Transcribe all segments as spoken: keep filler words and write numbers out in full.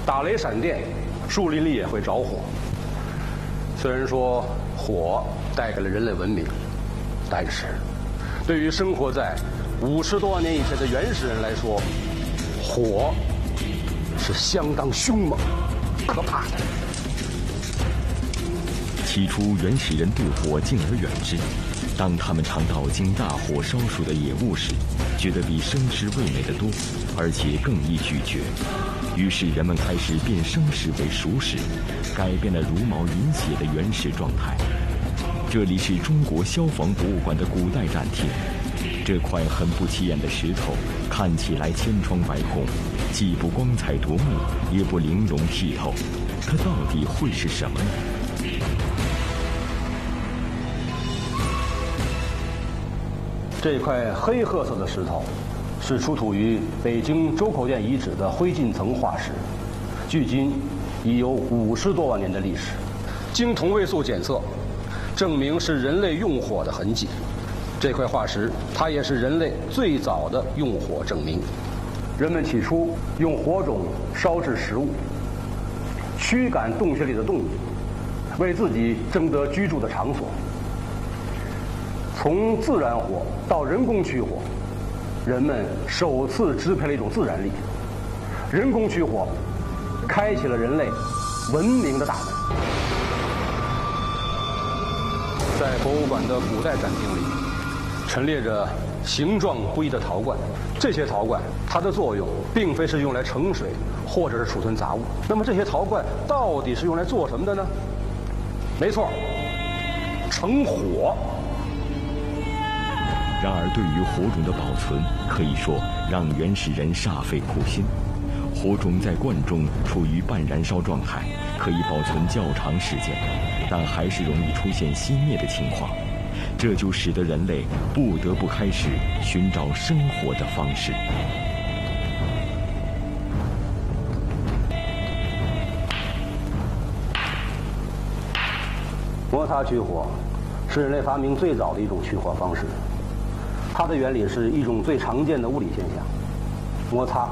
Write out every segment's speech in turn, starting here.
打雷闪电，树林里也会着火。虽然说火带给了人类文明，但是对于生活在五十多万年以前的原始人来说，火是相当凶猛、可怕的。 起初，原始人对火敬而远之。当他们尝到经大火烧熟的野物时，觉得比生吃味美得多，而且更易咀嚼。于是人们开始变生食为熟食，改变了茹毛饮血的原始状态。这里是中国消防博物馆的古代展厅。这块很不起眼的石头看起来千疮百孔，既不光彩夺目，也不玲珑剔透，它到底会是什么呢？ 这块黑褐色的石头是出土于北京周口店遗址的灰烬层化石，距今已有五十多万年的历史。经同位素检测，证明是人类用火的痕迹。这块化石，它也是人类最早的用火证明。人们起初用火种烧制食物，驱赶洞穴里的动物，为自己争得居住的场所。从自然火到人工取火，人们首次支配了一种自然力。人工取火开启了人类文明的大门。在博物馆的古代展厅里，陈列着形状不一的陶罐。这些陶罐它的作用并非是用来盛水或者是储存杂物。那么这些陶罐到底是用来做什么的呢？没错，盛火。 然而，对于火种的保存，可以说让原始人煞费苦心。火种在罐中处于半燃烧状态，可以保存较长时间，但还是容易出现熄灭的情况。这就使得人类不得不开始寻找生火的方式。 摩擦取火是人类发明最早的一种取火方式。它的原理是一种最常见的物理现象：摩擦。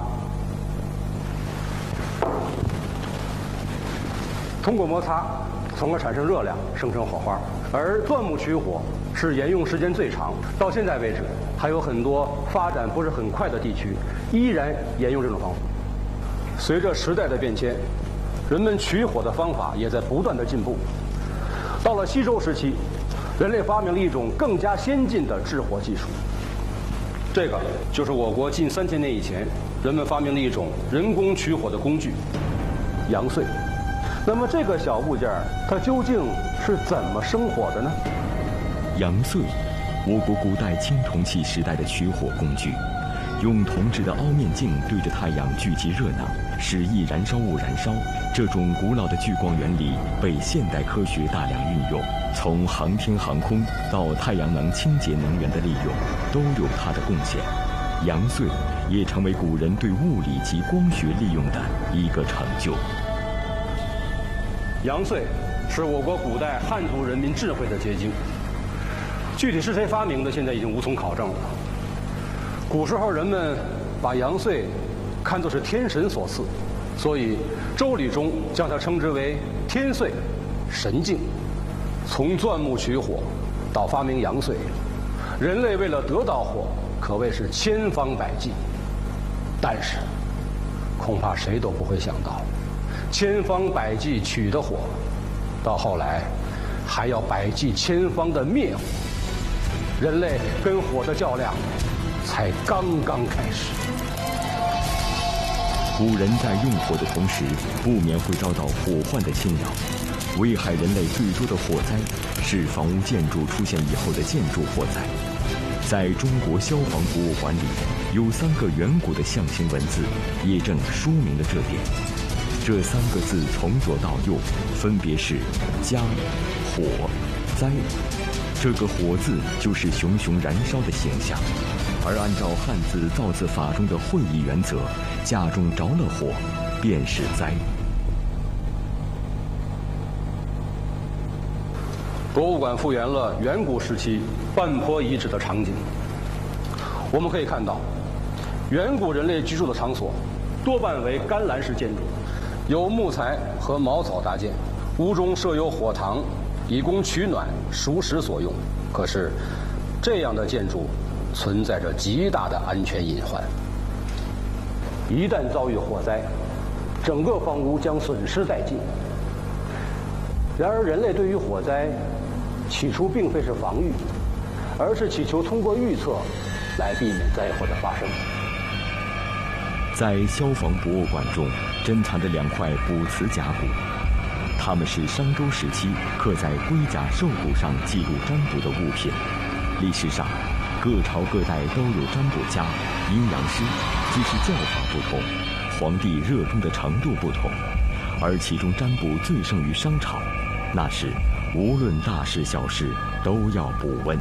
通过摩擦，从而产生热量，生成火花。而钻木取火是沿用时间最长，到现在为止，还有很多发展不是很快的地区依然沿用这种方法。随着时代的变迁，人们取火的方法也在不断的进步。到了西周时期，人类发明了一种更加先进的制火技术。这个就是我国近三千年以前人们发明的一种人工取火的工具——阳燧。那么这个小部件它究竟是怎么生火的呢？ 阳燧，我国古代青铜器时代的取火工具，用铜制的凹面镜对着太阳聚集热能，使易燃烧物燃烧。这种古老的聚光原理被现代科学大量运用，从航天航空到太阳能清洁能源的利用，都有它的贡献。阳燧也成为古人对物理及光学利用的一个成就。 阳燧是我国古代汉族人民智慧的结晶，具体是谁发明的，现在已经无从考证了。古时候人们把阳燧看作是天神所赐，所以《周礼》中将它称之为天燧，神境。从钻木取火到发明阳燧，人类为了得到火，可谓是千方百计。但是，恐怕谁都不会想到，千方百计取的火，到后来还要百计千方的灭火。人类跟火的较量才刚刚开始。 古人在用火的同时，不免会遭到火患的侵扰。危害人类最多的火灾是房屋建筑出现以后的建筑火灾。在中国消防博物馆里，有三个远古的象形文字，也正说明了这点。这三个字从左到右，分别是家、火、灾。这个火字就是熊熊燃烧的形象，而按照汉字造字法中的会意原则，家中着了火，便是灾。 博物馆复原了远古时期半坡遗址的场景。我们可以看到，远古人类居住的场所多半为干栏式建筑， 由木材和茅草搭建，屋中设有火塘，以供取暖、熟食所用。可是，这样的建筑存在着极大的安全隐患。一旦遭遇火灾，整个房屋将损失殆尽。然而，人类对于火灾，起初并非是防御，而是祈求通过预测来避免灾祸的发生。 在消防博物馆中，珍藏着两块卜辞甲骨，它们是商周时期刻在龟甲兽骨上记录占卜的物品。历史上，各朝各代都有占卜家、阴阳师，只是叫法不同，皇帝热衷的程度不同。而其中占卜最盛于商朝，那时无论大事小事都要卜问。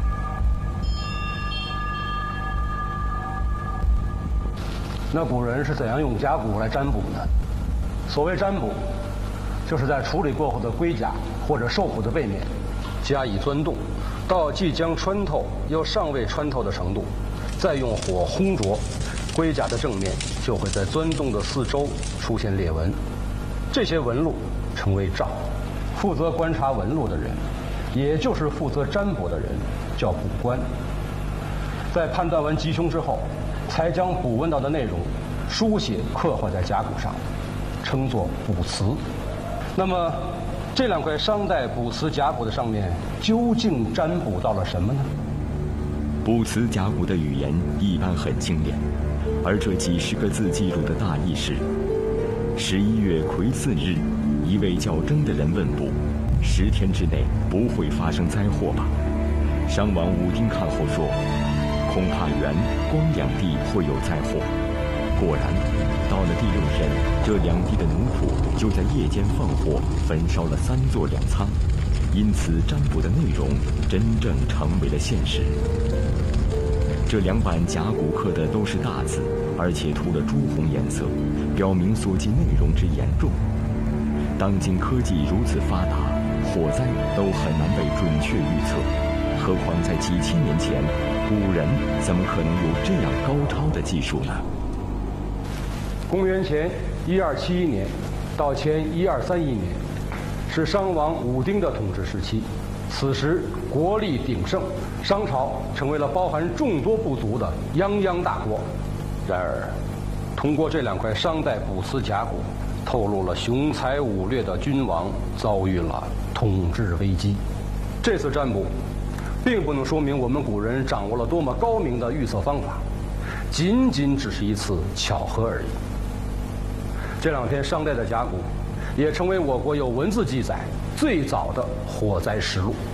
那古人是怎样用甲骨来占卜呢？所谓占卜，就是在处理过后的龟甲或者兽骨的背面加以钻洞，到即将穿透又尚未穿透的程度，再用火烘灼，龟甲的正面就会在钻洞的四周出现裂纹，这些纹路称为兆。负责观察纹路的人，也就是负责占卜的人，叫卜官。在判断完吉凶之后，才将卜问到的内容书写刻画在甲骨上，称作卜辞。那么，这两块商代卜辞甲骨的上面究竟占卜到了什么呢？ 卜辞甲骨的语言一般很精炼，而这几十个字记录的大意是：十一月癸巳日，一位叫征的人问卜，十天之内不会发生灾祸吧？商王武丁看后说，恐怕元、光两地会有灾祸。果然，到了第六天，这两地的奴仆就在夜间放火，焚烧了三座粮仓。因此，占卜的内容真正成为了现实。这两版甲骨刻的都是大字，而且涂了朱红颜色，表明所记内容之严重。当今科技如此发达，火灾都很难被准确预测，何况在几千年前，古人怎么可能有这样高超的技术呢？ 公元前一二七一年到前一二三一年，是商王武丁的统治时期。此时国力鼎盛，商朝成为了包含众多部族的泱泱大国。然而，通过这两块商代卜辞甲骨，透露了雄才武略的君王遭遇了统治危机。这次占卜，并不能说明我们古人掌握了多么高明的预测方法，仅仅只是一次巧合而已。这两篇商代的甲骨，也成为我国有文字记载最早的火灾实录。